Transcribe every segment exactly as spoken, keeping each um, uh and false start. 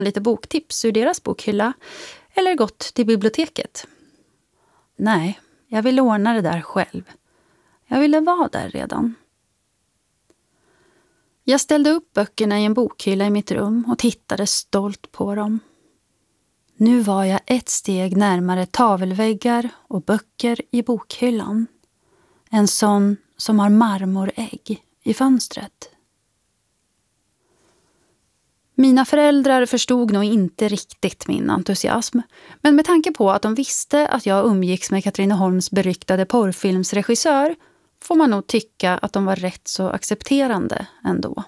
lite boktips ur deras bokhylla eller gått till biblioteket. Nej, jag ville ordna det där själv. Jag ville vara där redan. Jag ställde upp böckerna i en bokhylla i mitt rum och tittade stolt på dem. Nu var jag ett steg närmare tavelväggar och böcker i bokhyllan. En sån som har marmorägg i fönstret. Mina föräldrar förstod nog inte riktigt min entusiasm, men med tanke på att de visste att jag umgicks med Katrineholms beryktade porrfilmsregissör får man nog tycka att de var rätt så accepterande ändå.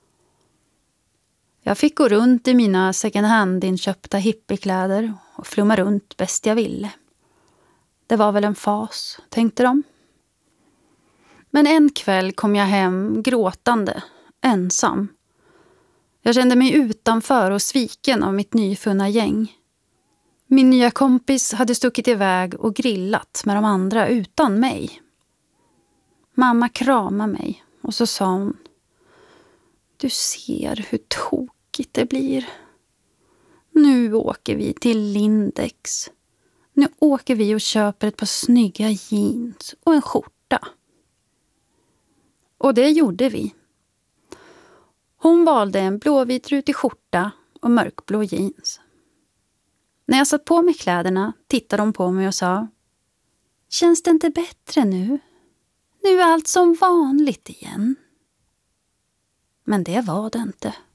Jag fick gå runt i mina second hand-inköpta hippiekläder och flumma runt bäst jag ville. Det var väl en fas, tänkte de. Men en kväll kom jag hem gråtande, ensam. Jag kände mig utanför och sviken av mitt nyfunna gäng. Min nya kompis hade stuckit iväg och grillat med de andra utan mig. Mamma kramade mig och så sa hon: du ser hur tokigt det blir. Nu åker vi till Lindex. Nu åker vi och köper ett par snygga jeans och en skjorta. Och det gjorde vi. Hon valde en blåvitrutig skjorta och mörkblå jeans. När jag satt på mig kläderna tittade hon på mig och sa: känns det inte bättre nu? Nu är allt som vanligt igen. Men det var det inte.